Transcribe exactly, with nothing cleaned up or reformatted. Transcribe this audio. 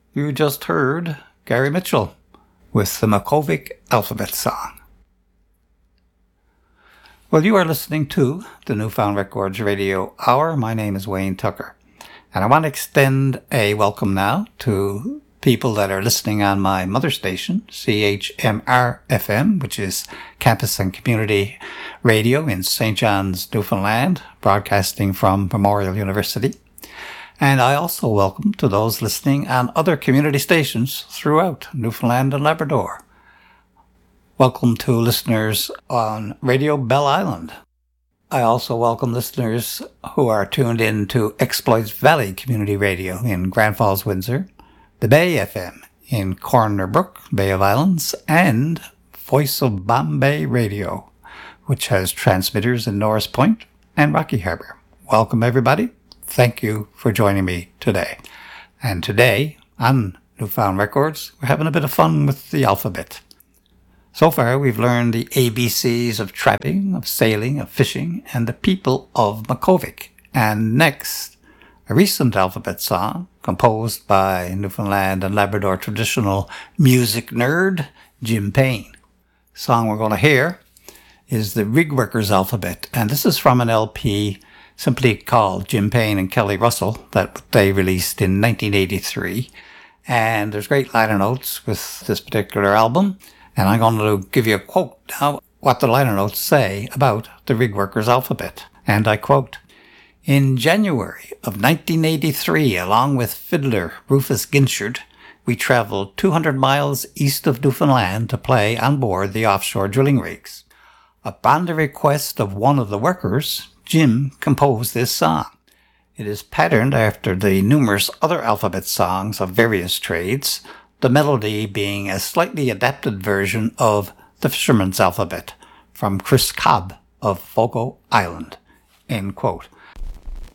You just heard Gary Mitchell with the Makhovik Alphabet Song. Well, you are listening to the Newfound Records Radio Hour. My name is Wayne Tucker, and I want to extend a welcome now to people that are listening on my mother station, C H M R F M, which is Campus and Community Radio in Saint John's, Newfoundland, broadcasting from Memorial University. And I also welcome to those listening on other community stations throughout Newfoundland and Labrador. Welcome to listeners on Radio Bell Island. I also welcome listeners who are tuned in to Exploits Valley Community Radio in Grand Falls, Windsor, the Bay F M in Corner Brook, Bay of Islands, and Voice of Bombay Radio, which has transmitters in Norris Point and Rocky Harbour. Welcome, everybody. Thank you for joining me today. And today, on Newfound Records, we're having a bit of fun with the alphabet. So far, we've learned the A B Cs of trapping, of sailing, of fishing, and the people of Makhovik. And next, a recent alphabet song composed by Newfoundland and Labrador traditional music nerd, Jim Payne. The song we're going to hear is the Rig Workers Alphabet, and this is from an L P simply called Jim Payne and Kelly Russell that they released in nineteen eighty-three. And there's great liner notes with this particular album. And I'm going to give you a quote now, what the liner notes say about the Rig Workers Alphabet. And I quote, "In January of nineteen eighty-three, along with fiddler Rufus Ginchard, we traveled two hundred miles east of Newfoundland to play on board the offshore drilling rigs. Upon the request of one of the workers, Jim composed this song. It is patterned after the numerous other alphabet songs of various trades, the melody being a slightly adapted version of the Fisherman's Alphabet from Chris Cobb of Fogo Island." End quote.